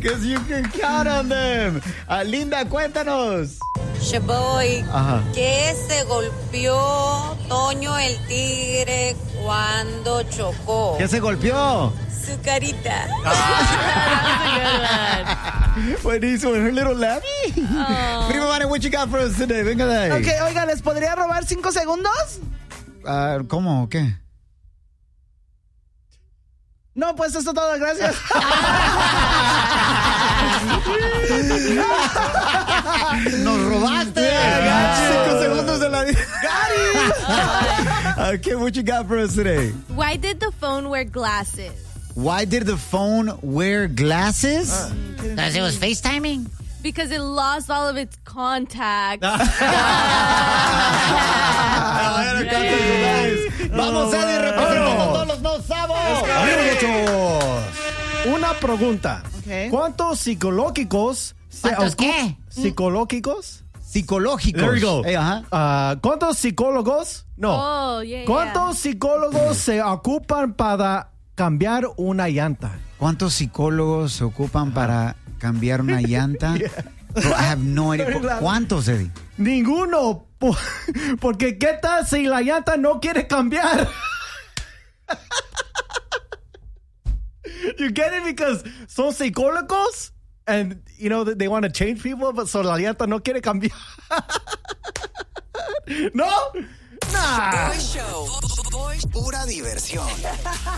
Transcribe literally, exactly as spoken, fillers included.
Because you can count on them. Uh, Linda, cuéntanos. Shaboy, Ajá. ¿qué se golpeó Toño el tigre cuando chocó? ¿Qué se golpeó? Su carita. Buenísimo, her little laugh. Oh. Primo Vane, what you got for us today? Venga de ahí. Ok, oiga, ¿les podría robar cinco segundos? Uh, ¿Cómo? ¿Qué? No, pues eso es todo, gracias. ¡Nos robaste! Cinco segundos de la vida. Okay, what you got for us today? Why did the phone wear glasses? Why did the phone wear glasses? Because it was FaceTiming. Because it lost all of its contacts. Vamos, Eddie, representando todos los no sabos. Una pregunta. Okay. ¿Cuántos psicológicos se ¿Cuántos ocu- qué? ¿Psicológicos? Psicológicos. There we go. Hey, ajá. Ah, ¿Cuántos psicólogos? No. Oh, yeah, ¿Cuántos psicólogos se ocupan para cambiar una llanta? ¿Cuántos psicólogos se ocupan para cambiar una llanta? Yeah. Bro, I have no idea. ¿Cuántos, Eddie? Ninguno. po- Porque ¿qué tal si la llanta no quiere cambiar? You get it? Because son psicólogos and, you know, they want to change people, but so la llanta no quiere cambiar. ¿No? Nah. Show. Pura diversión.